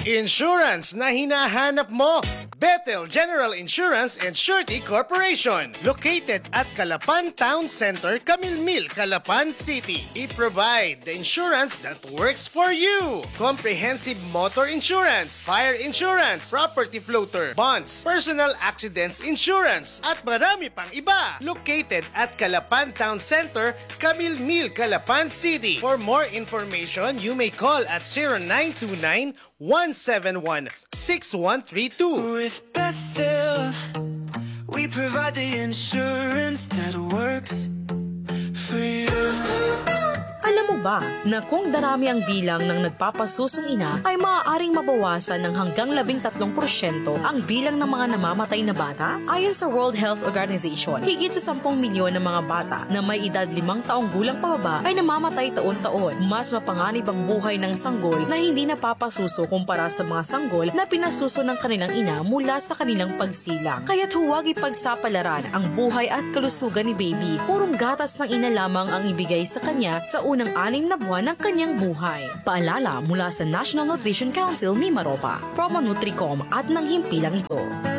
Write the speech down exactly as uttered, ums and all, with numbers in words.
Insurance na hinahanap mo. Bethel General Insurance and Surety Corporation. Located at Calapan Town Center, Camilmil, Calapan City. I-provide the insurance that works for you. Comprehensive motor insurance, fire insurance, property floater, bonds, personal accidents insurance, at marami pang iba. Located at Calapan Town Center, Camilmil, Calapan City. For more information, you may call at zero nine two nine, one seven one, six one three two. With Bethel, we provide the insurance that works for you. Alam mo ba na kung darami ang bilang ng nagpapasusong ina ay maaaring mabawasan ng hanggang labing tatlong porsyento ang bilang ng mga namamatay na bata? Ayon sa World Health Organization, higit sa sampung milyon ng mga bata na may edad limang taong gulang pababa ay namamatay taon-taon. Mas mapanganib ang buhay ng sanggol na hindi napapasuso kumpara sa mga sanggol na pinasuso ng kanilang ina mula sa kanilang pagsilang. Kaya't huwag ipagsapalaran ang buhay at kalusugan ni baby. Purong gatas ng ina lamang ang ibigay sa kanya sa unang anim na buwan ng kanyang buhay. Paalala mula sa National Nutrition Council, Mimaropa, Promo Nutricom at ng himpilang ito.